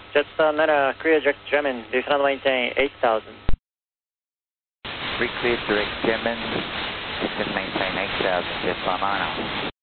Jetstar Nara, clear direct German, descend maintain 8000. Reclear direct German, descend maintain 8000, Jetstar Nara.